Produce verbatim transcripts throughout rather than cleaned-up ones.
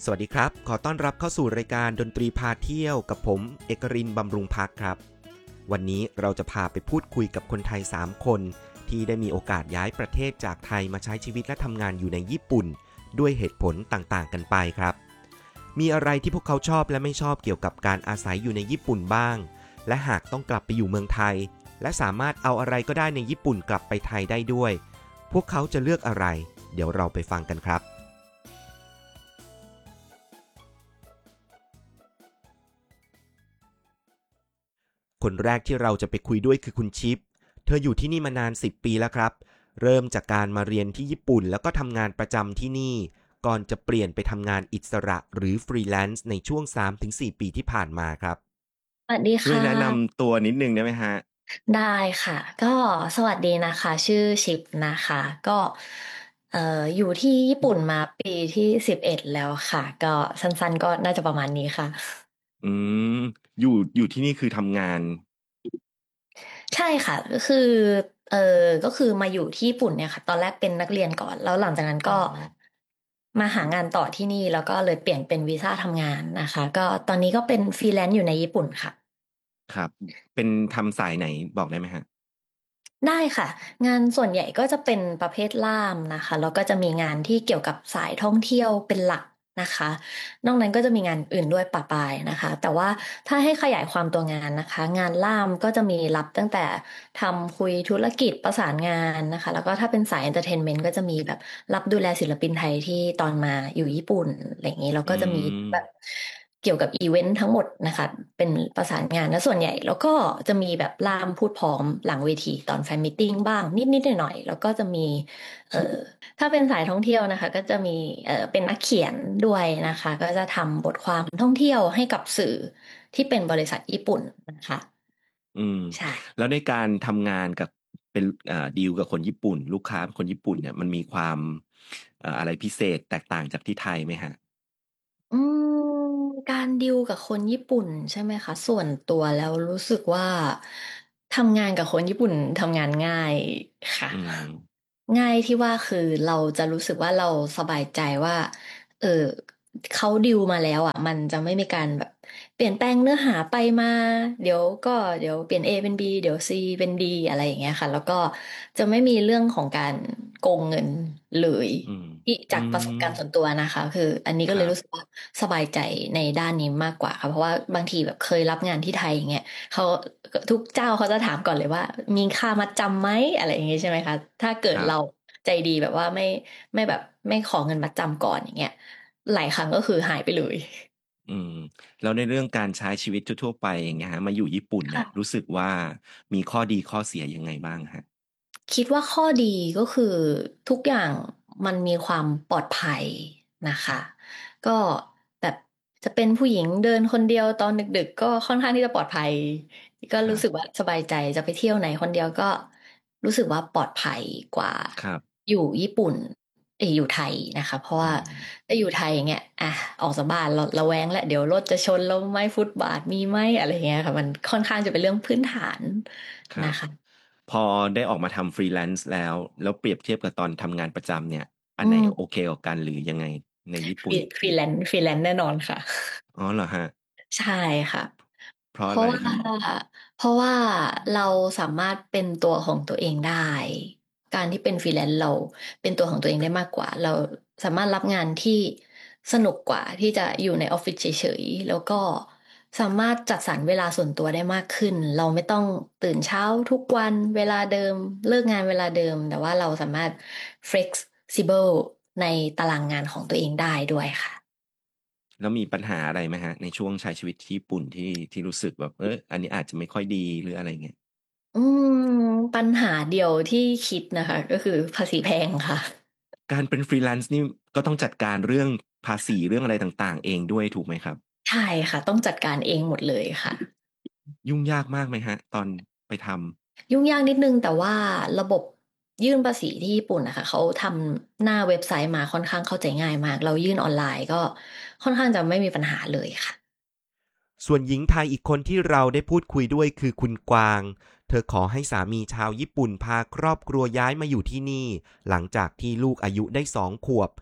สวัสดีครับขอต้อนรับเข้าสู่รายการดนตรีพาเที่ยวกับผมเอกรินทร์บำรุงพักครับวันนี้เราจะพาไปพูดคุยกับคนไทยสามคนที่ได้มีโอกาสย้ายประเทศจากไทยมาใช้ชีวิตและทำงานอยู่ในญี่ปุ่นด้วยเหตุผลต่างๆกันไปครับมีอะไรที่พวกเขาชอบและไม่ชอบเกี่ยวกับการอาศัยอยู่ในญี่ปุ่นบ้างและหากต้องกลับไปอยู่เมืองไทยและสามารถเอาอะไรก็ได้ในญี่ปุ่นกลับไปไทยได้ด้วยพวกเขาจะเลือกอะไรเดี๋ยวเราไปฟังกันครับคนแรกที่เราจะไปคุยด้วยคือคุณชิปเธออยู่ที่นี่มานานสิบปีแล้วครับเริ่มจากการมาเรียนที่ญี่ปุ่นแล้วก็ทำงานประจำที่นี่ก่อนจะเปลี่ยนไปทำงานอิสระหรือฟรีแลนซ์ในช่วง สามถึงสี่ ปีที่ผ่านมาครับสวัสดีค่ะช่วยแนะนำตัวนิดนึงได้ไหมฮะได้ค่ะก็สวัสดีนะคะชื่อชิปนะคะก็เอ่ออยู่ที่ญี่ปุ่นมาปีที่สิบเอ็ดแล้วค่ะก็สั้นๆก็น่าจะประมาณนี้ค่ะอืมอยู่อยู่ที่นี่คือทำงานใช่ค่ะก็คือเออก็คือมาอยู่ที่ญี่ปุ่นเนี่ยค่ะตอนแรกเป็นนักเรียนก่อนแล้วหลังจากนั้นอ๋อก็มาหางานต่อที่นี่แล้วก็เลยเปลี่ยนเป็นวีซ่าทำงานนะคะก็ตอนนี้ก็เป็นฟรีแลนซ์อยู่ในญี่ปุ่นค่ะครับเป็นทำสายไหนบอกได้ไหมฮะได้ค่ะงานส่วนใหญ่ก็จะเป็นประเภทล่ามนะคะแล้วก็จะมีงานที่เกี่ยวกับสายท่องเที่ยวเป็นหลักนะคะนอกนั้นก็จะมีงานอื่นด้วยปะปายนะคะแต่ว่าถ้าให้ขยายความตัวงานนะคะงานล่ามก็จะมีรับตั้งแต่ทำคุยธุรกิจประสานงานนะคะแล้วก็ถ้าเป็นสายเอนเตอร์เทนเมนต์ก็จะมีแบบรับดูแลศิลปินไทยที่ตอนมาอยู่ญี่ปุ่นอะไรอย่างนี้แล้วอืก็จะมีแบบมเกี่ยวกับอีเวนต์ทั้งหมดนะคะเป็นประสานงานและส่วนใหญ่แล้วก็จะมีแบบล่ามพูดพร้อมหลังเวทีตอนแฟนมิทติ้งบ้างนิดๆหน่อยๆแล้วก็จะมีเอ่อถ้าเป็นสายท่องเที่ยวนะคะก็จะมีเอ่อเป็นนักเขียนด้วยนะคะก็จะทำบทความท่องเที่ยวให้กับสื่อที่เป็นบริษัทญี่ปุ่นนะคะอืมใช่แล้วในการทำงานกับเป็นอ่าดีลกับคนญี่ปุ่นลูกค้าเป็นคนญี่ปุ่นเนี่ยมันมีความเอ่ออะไรพิเศษแตกต่างจากที่ไทยไหมฮะอืมการดีลกับคนญี่ปุ่นใช่ไหมคะส่วนตัวแล้วรู้สึกว่าทำงานกับคนญี่ปุ่นทำงานง่ายค่ะอืมง่ายที่ว่าคือเราจะรู้สึกว่าเราสบายใจว่าเออเขาดิวมาแล้วอ่ะมันจะไม่มีการแบบเปลี่ยนแปลงเนื้อหาไปมาเดี๋ยวก็เดี๋ยวเปลี่ยน A เป็น B เดี๋ยว C เป็น D อะไรอย่างเงี้ยค่ะแล้วก็จะไม่มีเรื่องของการโกงเงินเลยอืมที่อืจากประสบมการณ์ส่วนตัวนะคะคืออันนี้ก็ครับเลยรู้สึกว่าสบายใจในด้านนี้มากกว่าค่ะเพราะว่าบางทีแบบเคยรับงานที่ไทยอย่างเงี้ยเขาทุกเจ้าเขาจะถามก่อนเลยว่ามีค่ามัดจำไหมอะไรอย่างเงี้ยใช่ไหมคะถ้าเกิดเราครับใจดีแบบว่าไม่ไม่แบบไม่ขอเงินมัดจำก่อนอย่างเงี้ยหลายครั้งก็คือหายไปเลยอืมแล้วในเรื่องการใช้ชีวิตทั่วๆไปอย่างเงี้ยครับมาอยู่ญี่ปุ่นเนี่ยรู้ค่ะสึกว่ามีข้อดีข้อเสียยังไงบ้างครับคิดว่าข้อดีก็คือทุกอย่างมันมีความปลอดภัยนะคะก็แบบจะเป็นผู้หญิงเดินคนเดียวตอนดึกๆก็ค่อนข้างที่จะปลอดภัยก็รู้สึกว่าครับสบายใจจะไปเที่ยวไหนคนเดียวก็รู้สึกว่าปลอดภัยกว่าครับอยู่ญี่ปุ่นเอยอยู่ไทยนะคะเพราะอืว่ามถ้าอยู่ไทยอย่างเงี้ยอ่ะออกจากบ้านเราระแวงแหละเดี๋ยวรถจะชนแล้วไหมฟุตบาทมีไหมอะไรเงี้ยค่ะมันค่อนข้างจะเป็นเรื่องพื้นฐานครับนะคะพอได้ออกมาทำ Freelance แล้วแล้วเปรียบเทียบกับตอนทำงานประจำเนี่ยอัอืนไหนโอมเคกว่ากันหรือยังไงในญี่ฟรีปุ่นฟรีแลนซ์ฟรีแลนซ์แน่นอนค่ะอ๋อเหรอครับใช่ค่ะเพราะอะไรเพราะว่าเพราะว่าเราสามารถเป็นตัวของตัวเองได้การที่เป็นฟรีแลนซ์เราเป็นตัวของตัวเองได้มากกว่าเราสามารถรับงานที่สนุกกว่าที่จะอยู่ในออฟฟิศเฉยๆแล้วก็สามารถจัดสรรเวลาส่วนตัวได้มากขึ้นเราไม่ต้องตื่นเช้าทุกวันเวลาเดิมเลิกงานเวลาเดิมแต่ว่าเราสามารถ flexible ในตารางงานของตัวเองได้ด้วยค่ะแล้วมีปัญหาอะไรไหมครับในช่วงใช้ชีวิตที่ญี่ปุ่นที่ที่รู้สึกแบบเอออันนี้อาจจะไม่ค่อยดีหรืออะไรเงี้ยอืมปัญหาเดียวที่คิดนะคะก็คือภาษีแพงค่ะการเป็น Freelance นี่ก็ต้องจัดการเรื่องภาษีเรื่องอะไรต่างๆเองด้วยถูกไหมครับใช่ค่ะต้องจัดการเองหมดเลยค่ะยุ่งยากมากไหมครับตอนไปทำยุ่งยากนิดนึงแต่ว่าระบบยื่นภาษีที่ญี่ปุ่นนะคะเขาทำหน้าเว็บไซต์มาค่อนข้างเข้าใจง่ายมากเรายื่นออนไลน์ก็ค่อนข้างจะไม่มีปัญหาเลยค่ะส่วนหญิงไทยอีกคนที่เราได้พูดคุยด้วยคือคุณกวางเธอขอให้สามีชาวญี่ปุ่นพาครอบครัวย้ายมาอยู่ที่นี่หลังจากที่ลูกอายุได้สองขวบ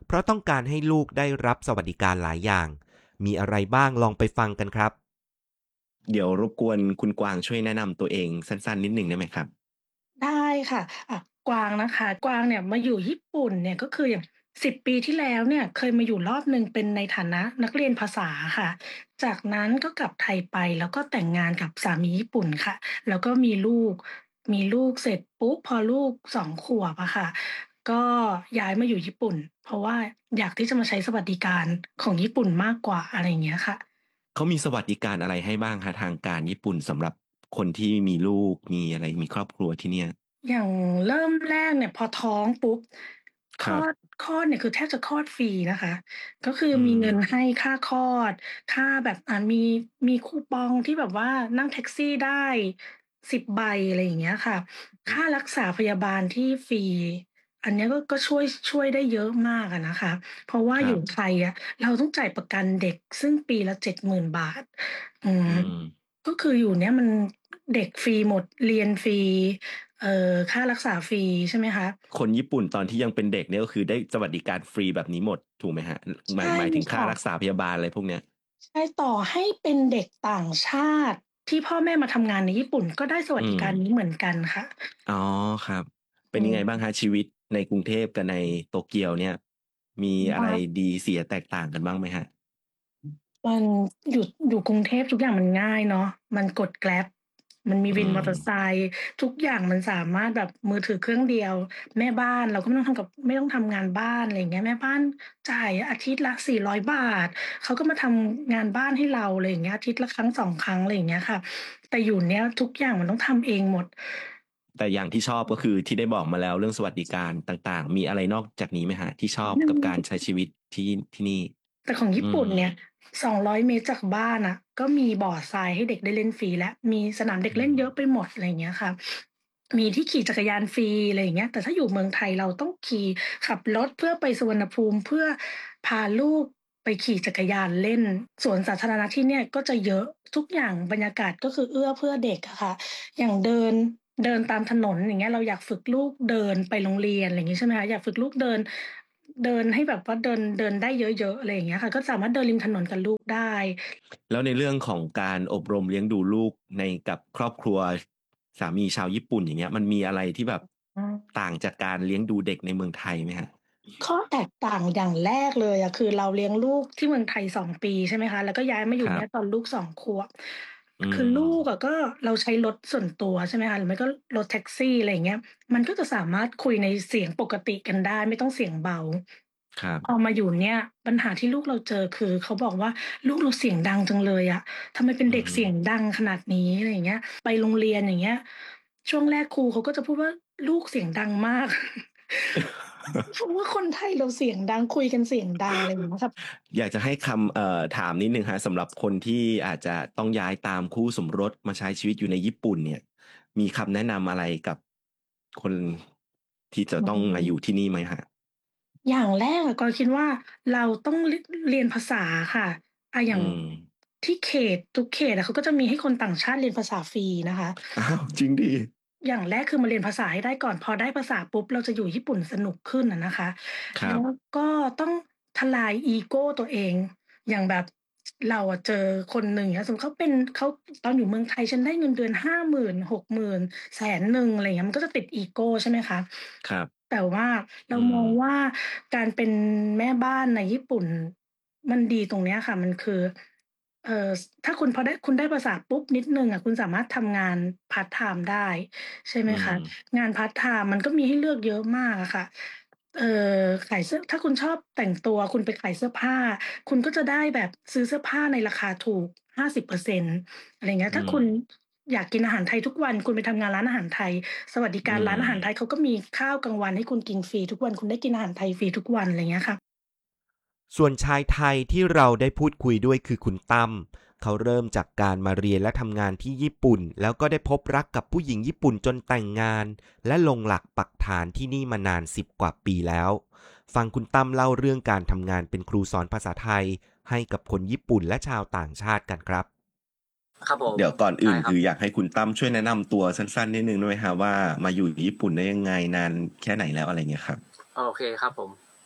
เพราะต้องการให้ลูกได้รับสวัสดิการหลายอย่างมีอะไรบ้างลองไปฟังกันครับเดี๋ยวรบกวนคุณกวางช่วยแนะนำตัวเองสั้นๆนิดหนึ่งได้ไหมครับได้ค่ะอ่ากวางนะคะกวางเนี่ยมาอยู่ญี่ปุ่นเนี่ยก็คืออย่างสิบปีที่แล้วเนี่ยเคยมาอยู่รอบหนึ่งเป็นในฐานะนักเรียนภาษาค่ะจากนั้นก็กลับไทยไปแล้วก็แต่งงานกับสามีญี่ปุ่นค่ะแล้วก็มีลูกมีลูกเสร็จปุ๊บพอลูกสองขวบอะค่ะก็ย้ายมาอยู่ญี่ปุ่นเพราะว่าอยากที่จะมาใช้สวัสดิการของญี่ปุ่นมากกว่าอะไรอย่างเงี้ยค่ะเขามีสวัสดิการอะไรให้บ้างคะทางการญี่ปุ่นสำหรับคนที่มีลูกมีอะไรมีครอบครัวที่เนี่ยอย่างเริ่มแรกเนี่ยพอท้องปุ๊บคครับลอดคลอดเนี่ยคือแทบจะคลอดฟรีนะคะก็คืออืมีมเงินให้ค่าคลอดค่าแบบอ่ามีมีคูปองที่แบบว่านั่งแท็กซี่ได้สิบใบอะไรอย่างเงี้ยค่ะค่ารักษาพยาบาลที่ฟรีอันเนี้ยก็ก็ช่วยช่วยได้เยอะมากอะนะคะเพราะว่าอยู่ไทครับยอะเราต้องจ่ายประกันเด็กซึ่งปีละเจ็ดหมื่นบาทอืมอืมก็คืออยู่เนี่ยมันเด็กฟรีหมดเรียนฟรี เอ่อค่ารักษาฟรีใช่ไหมคะคนญี่ปุ่นตอนที่ยังเป็นเด็กเนี่ยก็คือได้สวัสดิการฟรีแบบนี้หมดถูกไหมครับหมายใช่หมายถึงค่าค่ะรักษาพยาบาลอะไรพวกเนี้ยใช่ต่อให้เป็นเด็กต่างชาติที่พ่อแม่มาทำงานในญี่ปุ่นก็ได้สวัสอืมดิการนี้เหมือนกันค่ะอ๋อครับเป็อืนยังไงบ้างมครับชีวิตในกรุงเทพกับในโตเกียวเนี่ยมีอะไรบ้านดีเสียแตกต่างกันบ้างไหมครับมันอยู่อยู่กรุงเทพทุกอย่างมันง่ายเนาะมันกด Grab มันมีอืวินมอมเตอร์ไซค์ทุกอย่างมันสามารถแบบมือถือเครื่องเดียวแม่บ้านเราก็ไม่ต้องทำกับไม่ต้องทำงานบ้านอะไรอย่างเงี้ยแม่บ้านจ่ายอาทิตย์ละสี่ร้อยบาทเขาก็มาทำงานบ้านให้เราอะไรอย่างเงี้ยอาทิตย์ละครั้งสองครั้งอะไรอย่างเงี้ยค่ะแต่อยู่เนี้ยทุกอย่างมันต้องทำเองหมดแต่อย่างที่ชอบก็คือที่ได้บอกมาแล้วเรื่องสวัสดิการต่างๆมีอะไรนอกจากนี้ไหมครับที่ชอบกับการใช้ชีวิตที่ที่นี่แต่ของญี่อืมปุ่นเนี่ยสองร้อยเมตรจากบ้านน่ะก็มีบ่อทรายให้เด็กได้เล่นฟรีแล้วมีสนามเด็กอืเล่นเยอะไปมหมดอะไรอย่างเงี้ยค่ะมีที่ขี่จักรยานฟรีอะไรอย่างเงี้ยแต่ถ้าอยู่เมืองไทยเราต้องขี่ขับรถเพื่อไปสุวรรณภูมิเพื่อพาลูกไปขี่จักรยานเล่นสวนสาธารณะที่เนี่ยก็จะเยอะทุกอย่างบรรยากาศก็คือเอื้อเพื่อเด็กอะค่ะอย่างเดินเดินตามถนนอย่างเงี้ยเราอยากฝึกลูกเดินไปโรงเรียนอะไรอย่างงี้ใช่ไหมคะอยากฝึกลูกเดิน เดินให้แบบว่าเดินเดินได้เยอะๆอะไรอย่างเงี้ยค่ะก็สามารถเดินริมถนนกับลูกได้แล้วในเรื่องของการอบรมเลี้ยงดูลูกในกับครอบครัวสามีชาวญี่ปุ่นอย่างเงี้ยมันมีอะไรที่แบบอืมต่างจากการเลี้ยงดูเด็กในเมืองไทยไหมครับข้อแตกต่างอย่างแรกเลยอะคือเราเลี้ยงลูกที่เมืองไทยสองปีใช่ไหมคะแล้วก็ย้ายมาอคยู่รับเนี่ยตอนลูกสองขวบอืคือลูกมอะก็เราใช้รถส่วนตัวใช่ไหมคะหรือไม่ก็รถแท็กซี่อะไรอย่างเงี้ยมันก็จะสามารถคุยในเสียงปกติกันได้ไม่ต้องเสียงเบาครับพอมาอยู่เนี่ยปัญหาที่ลูกเราเจอคือเขาบอกว่าลูกเราเสียงดังจังเลยอะทำไมเป็นอืเด็กเสียงมดังขนาดนี้อะไรอย่างเงี้ยไปโรงเรียนอย่างเงี้ยช่วงแรกครูเขาก็จะพูดว่าลูกเสียงดังมากเพราะว่าคนไทยเราเสียงดังคุยกันเสียงดังอะไรอย่างเงี้ยครับอยากจะให้คำเอ่อถามนิดหนึ่งครับสำหรับคนที่อาจจะต้องย้ายตามคู่สมรสมาใช้ชีวิตอยู่ในญี่ปุ่นเนี่ยมีคำแนะนำอะไรกับคนที่จะอืต้องมาอยู่มที่นี่ไหมครับอย่างแรกอะกอยคิดว่าเราต้องรเรียนภาษาค่ะอาอย่างอืมที่เขตทุกเขตอะเขาก็จะมีให้คนต่างชาติเรียนภาษาฟรีนะคะอ้าวจริงดิอย่างแรกคือมาเรียนภาษาให้ได้ก่อนพอได้ภาษาปุ๊บเราจะอยู่ญี่ปุ่นสนุกขึ้นอะนะคะแล้วครับก็ต้องทลายอีโกตัวเองอย่างแบบเราอะเจอคนหนึ่งอย่างเงี้ยสมมุติเขาเป็นเขาตอนอยู่เมืองไทยฉันได้เงินเดือนห้าหมื่นหกหมื่นแสนหนึ่งอะไรอย่างเงี้ยมันก็จะติดอีโกใช่ไหมคะครับแต่ว่าเราอืมมองว่าการเป็นแม่บ้านในญี่ปุ่นมันดีตรงเนี้ยค่ะมันคือเอ่อถ้าคุณพอได้คุณได้ภาษาปุ๊บนิดหนึ่งอะคุณสามารถทำงานพาร์ตไทม์ได้ ใช่ไหมอืคะมงานพาร์ตไทม์มันก็มีให้เลือกเยอะมากอะค่ะเอ่อขายเสื้อถ้าคุณชอบแต่งตัวคุณไปขายเสื้อผ้าคุณก็จะได้แบบซื้อเสื้อผ้าในราคาถูกห้าสิบเปอร์เซ็นต์อร์เซ็นต์อะไรอย่างเงี้ยอืมถ้าคุณอยากกินอาหารไทยทุกวันคุณไปทำงานร้านอาหารไทยสวัสดิอืการร้านอาหารไทมยเขาก็มีข้าวกลางวันให้คุณกินฟรีทุกวันคุณได้กินอาหารไทยฟรีทุกวันอะไรอย่างเงี้ยค่ะส่วนชายไทยที่เราได้พูดคุยด้วยคือคุณตั้มเขาเริ่มจากการมาเรียนและทำงานที่ญี่ปุ่นแล้วก็ได้พบรักกับผู้หญิงญี่ปุ่นจนแต่งงานและลงหลักปักฐานที่นี่มานานสิบกว่าปีแล้วฟังคุณตั้มเล่าเรื่องการทำงานเป็นครูสอนภาษาไทยให้กับคนญี่ปุ่นและชาวต่างชาติกันครับครับผมเดี๋ยวก่อนอื่นได้ครับคืออยากให้คุณตั้มช่วยแนะนำตัวสั้นๆนิดนึงได้ไหมครับว่ามาอยู่ญี่ปุ่นได้ยังไงนานแค่ไหนแล้วอะไรเงี้ยครับโอเคครับผมผ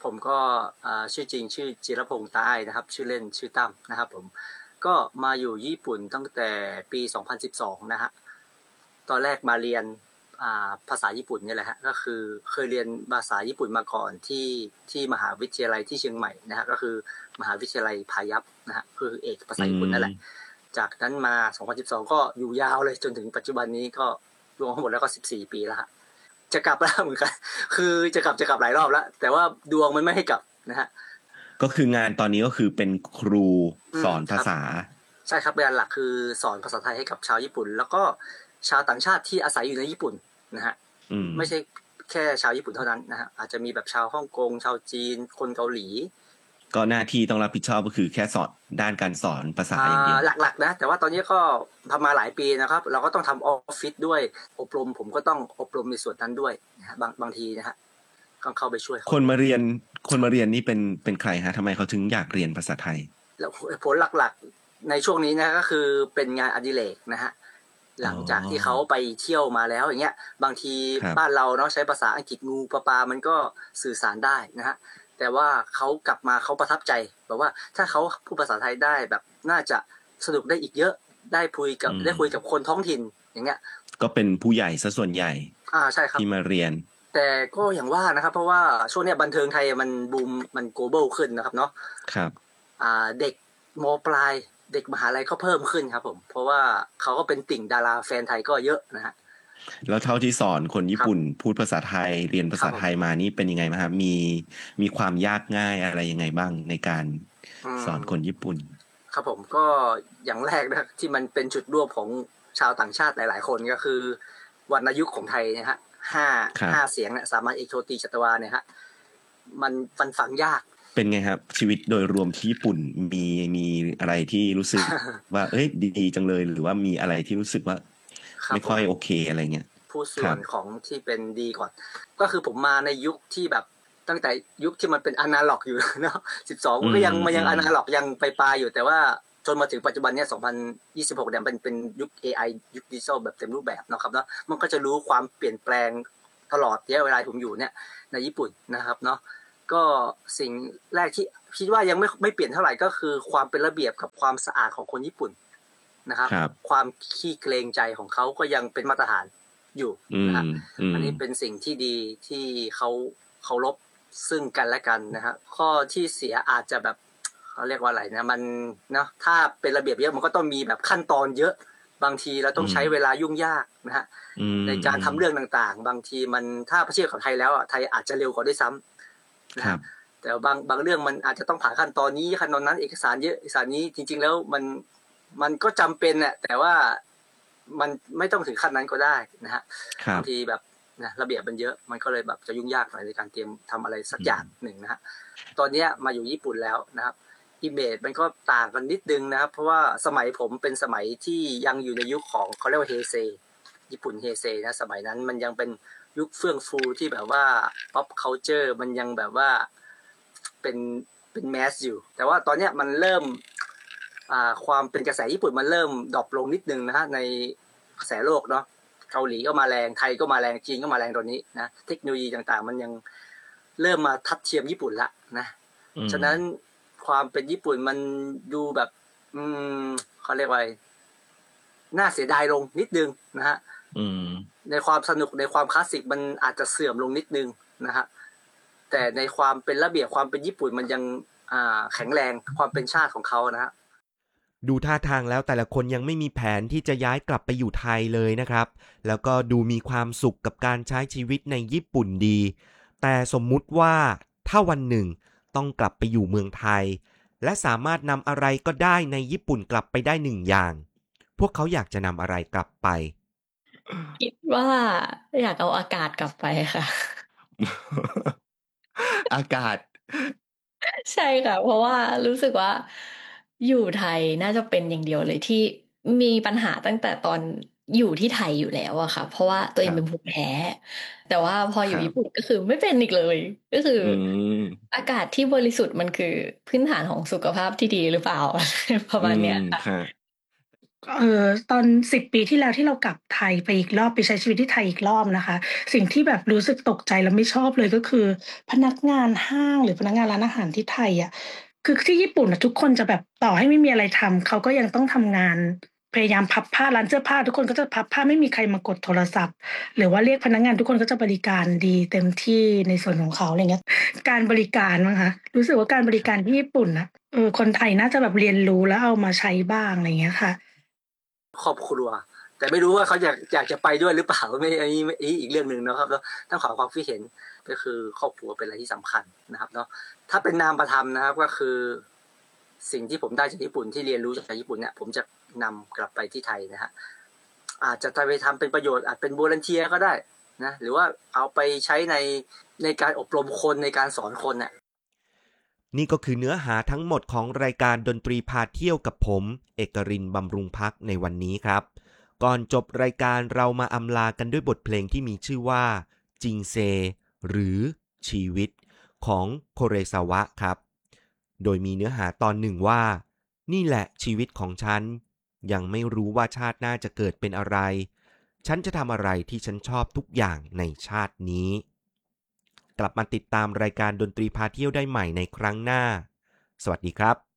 ผมก็อ่าชื่อจริงชื่อจิรพงษ์ตาไอนะครับชื่อเล่นชื่อตั้มนะครับผมก็มาอยู่ญี่ปุ่นตั้งแต่ปีสองพันสิบสองนะฮะตอนแรกมาเรียนอ่าภาษาญี่ปุ่นนี่แหละฮะก็คือเคยเรียนภาษาญี่ปุ่นมาก่อนที่ที่มหาวิทยาลัยที่เชียงใหม่นะฮะก็คือมหาวิทยาลัยพายัพนะฮะคือเอกภาษาญี่ปุ่นนั่นแหละจากนั้นมาสองพันสิบสองก็อยู่ยาวเลยจนถึงปัจจุบันนี้ก็รวมทั้งหมดแล้วก็สิบสี่ปีแล้วฮะจะกลับแล้วเหมือนกันคือจะกลับจะกลับหลายรอบแล้วแต่ว่าดวงมันไม่ให้กลับนะฮะก็คืองานตอนนี้ก็คือเป็นครูสอนภาษาใช่ครับงานหลักคือสอนภาษาไทยให้กับชาวญี่ปุ่นแล้วก็ชาวต่างชาติที่อาศัยอยู่ในญี่ปุ่นนะฮะไม่ใช่แค่ชาวญี่ปุ่นเท่านั้นนะฮะอาจจะมีแบบชาวฮ่องกงชาวจีนคนเกาหลีก็หน้าที่ต้องรับผิดชอบก็คือแค่สอนด้านการสอนภาษาอย่างเดียวหลักๆนะแต่ว่าตอนนี้ก็ทำมาหลายปีนะครับเราก็ต้องทำออฟฟิศด้วยอบรมผมก็ต้องอบรมในส่วนนั้นด้วยนะฮะบางบางทีนะฮะต้องเข้าไปช่วยคนมาเรียนคนมาเรียนนี่เป็นเป็นใครฮะทำไมเขาถึงอยากเรียนภาษาไทยแล้วผลหลักๆในช่วงนี้นะก็คือเป็นงานอดิเรกนะฮะหลังจากที่เขาไปเที่ยวมาแล้วอย่างเงี้ยบางทีบ้านเราเนาะใช้ภาษาอังกฤษงูปลาปลามันก็สื่อสารได้นะฮะแต่ว่าเขากลับมาเขาประทับใจแบบว่าถ้าเขาพูดภาษาไทยได้แบบน่าจะสนุกได้อีกเยอะได้คุยกับได้คุยกับคนท้องถิ่นอย่างเงี้ยก็เป็นผู้ใหญ่ซะส่วนใหญ่อ่าใช่ครับที่มาเรียนแต่ก็อย่างว่านะครับเพราะว่าช่วงนี้บันเทิงไทยมันบูมมัน global ขึ้นนะครับเนาะครับอ่าเด็กม.ปลายเด็กมหาลัยก็เพิ่มขึ้นครับผมเพราะว่าเขาก็เป็นติ่งดาราแฟนไทยก็เยอะนะฮะแล้วเท่าที่สอนคนญี่ปุ่นพูดภาษาไทยเรียนภาษาไทยมานี่เป็นยังไงบ้างครับมีมีความยากง่ายอะไรยังไงบ้างในการสอนคนญี่ปุ่นครับผมก็อย่างแรกนะที่มันเป็นจุดร่วมของชาวต่างชาติหลายๆคนก็คือวรรณยุกต์ของไทยนะฮะห้าห้าเสียงเนี่ยสามัญเอกโทตีจัตวาเนี่ยฮะมันฟันฝังยากเป็นไงครับชีวิตโดยรวมที่ญี่ปุ่นมีมีอะไรที่รู้สึก ว่าเอ้ยดีจังเลยหรือว่ามีอะไรที่รู้สึกว่าไม่ค่อยโอเคอะไรเงี้ยผู้ส่วนของที่เป็นดีก่อนก็คือผมมาในยุคที่แบบตั้งแต่ยุคที่มันเป็นอนาล็อกอยู่เนาะสิบสองก็ยังมันยังอนาล็อกยังไปปลายอยู่แต่ว่าจนมาถึงปัจจุบันเนี้ยสองพันยี่สิบหกเนี่ยเป็นเป็นยุค เอ ไอ ยุคดิจิทัลแบบเต็มรูปแบบเนาะครับเนาะมันก็จะรู้ความเปลี่ยนแปลงตลอดระยะเวลาผมอยู่เนี่ยในญี่ปุ่นนะครับเนาะก็สิ่งแรกที่คิดว่ายังไม่ไม่เปลี่ยนเท่าไหร่ก็คือความเป็นระเบียบกับความสะอาดของคนญี่ปุ่นนะครับความขี้เกรงใจของเขาก็ยังเป็นมาตรฐานอยู่นะครับอันนี้เป็นสิ่งที่ดีที่เขาเคารพซึ่งกันและกันนะครับข้อที่เสียอาจจะแบบเขาเรียกว่าอะไรนะมันเนาะถ้าเป็นระเบียบเยอะมันก็ต้องมีแบบขั้นตอนเยอะบางทีเราต้องใช้เวลายุ่งยากนะฮะในการทำเรื่องต่างๆบางทีมันถ้าเทียบกับไทยแล้วอ่ะไทยอาจจะเร็วกว่าด้วยซ้ำนะครับแต่บางบางเรื่องมันอาจจะต้องผ่านขั้นตอนนี้ขั้นตอนนั้นเอกสารเยอะเอกสารนี้จริงๆแล้วมันมันก็จำเป็นแหละแต่ว่ามันไม่ต้องถึงขั้นนั้นก็ได้นะฮะบางทีแบบนะระเบียบมันเยอะมันก็เลยแบบจะยุ่งยากหน่อยในการเตรียมทำอะไรสักอย่างหนึ่งนะฮะตอนนี้มาอยู่ญี่ปุ่นแล้วนะครับอิเมจมันก็ต่างกันนิดนึงนะครับเพราะว่าสมัยผมเป็นสมัยที่ยังอยู่ในยุคของเขาเรียกว่าเฮเซญี่ปุ่นเฮเซนะสมัยนั้นมันยังเป็นยุคเฟื่องฟูที่แบบว่า pop culture มันยังแบบว่าเป็นเป็นแมสอยู่แต่ว่าตอนนี้มันเริ่มอ่าความเป็นกระแสญี่ปุ่นมันเริ่มดรอปลงนิดนึงนะฮะในกระแสโลกเนาะเกาหลีก็มาแรงไทยก็มาแรงจีนก็มาแรงตอนนี้นะเทคโนโลยีต่างๆมันยังเริ่มมาทัดเทียมญี่ปุ่นละนะฉะนั้นความเป็นญี่ปุ่นมันดูแบบอืมเขาเรียกว่าน่าเสียดายลงนิดนึงนะฮะในความสนุกในความคลาสสิกมันอาจจะเสื่อมลงนิดนึงนะฮะแต่ในความเป็นระเบียบความเป็นญี่ปุ่นมันยังอ่าแข็งแรงความเป็นชาติของเขานะฮะดูท่าทางแล้วแต่ละคนยังไม่มีแผนที่จะย้ายกลับไปอยู่ไทยเลยนะครับแล้วก็ดูมีความสุขกับการใช้ชีวิตในญี่ปุ่นดีแต่สมมุติว่าถ้าวันหนึ่งต้องกลับไปอยู่เมืองไทยและสามารถนำอะไรก็ได้ในญี่ปุ่นกลับไปได้หนึ่งอย่างพวกเขาอยากจะนำอะไรกลับไปคิดว่าอยากเอาอากาศกลับไปค่ะอากาศใช่ค่ะเพราะว่ารู้สึกว่าอยู่ไทยน่าจะเป็นอย่างเดียวเลยที่มีปัญหาตั้งแต่ตอนอยู่ที่ไทยอยู่แล้วอะค่ะเพราะว่าตัวเองเป็นภูมิแพ้แต่ว่าพออยู่ญี่ปุ่นก็คือไม่เป็นอีกเลยก็คืออากาศที่บริสุทธิ์มันคือพื้นฐานของสุขภาพที่ดีหรือเปล่าประมาณเนี้ยค่ะเอ่อตอนสิบปีที่แล้วที่เรากลับไทยไปอีกรอบไปใช้ชีวิตที่ไทยอีกรอบนะคะสิ่งที่แบบรู้สึกตกใจและไม่ชอบเลยก็คือพนักงานห้างหรือพนักงานร้านอาหารที่ไทยอะคือที่ญี่ปุ่นน่ะทุกคนจะแบบต่อให้ไม่มีอะไรทำเขาก็ยังต้องทำงานพยายามพับผ้าร้านเสื้อผ้าทุกคนก็จะพับผ้าไม่มีใครมากดโทรศัพท์หรือว่าเรียกพนักงานทุกคนก็จะบริการดีเต็มที่ในส่วนของเขาอะไรเงี้ยการบริการมั้งคะรู้สึกว่าการบริการที่ญี่ปุ่นน่ะเออคนไทยน่าจะแบบเรียนรู้แล้วเอามาใช้บ้างอะไรเงี้ยค่ะครอบครัว แต่ไม่รู้ว่าเขาอยากอยากจะไปด้วยหรือเปล่าไม่อันนี้ไม่อีกเรื่องหนึ่งนะครับแล้วต้องขอความคิดเห็นก็คือครอบครัวเป็นอะไรที่สำคัญนะครับเนาะถ้าเป็นนามธรรมนะครับก็คือสิ่งที่ผมได้จากญี่ปุ่นที่เรียนรู้จากญี่ปุ่นเนี่ยผมจะนำกลับไปที่ไทยนะฮะอาจจะไปทำเป็นประโยชน์อาจเป็นวอลันเทียร์ก็ได้นะหรือว่าเอาไปใช้ในในการอบรมคนในการสอนคนเนี่ยนี่ก็คือเนื้อหาทั้งหมดของรายการดนตรีพาเที่ยวกับผมเอกรินทร์บำรุงพักในวันนี้ครับก่อนจบรายการเรามาอำลากันด้วยบทเพลงที่มีชื่อว่าจิงเซหรือชีวิตของโคเรซาวะครับโดยมีเนื้อหาตอนหนึ่งว่านี่แหละชีวิตของฉันยังไม่รู้ว่าชาติหน้าจะเกิดเป็นอะไรฉันจะทำอะไรที่ฉันชอบทุกอย่างในชาตินี้กลับมาติดตามรายการดนตรีพาเที่ยวได้ใหม่ในครั้งหน้าสวัสดีครับ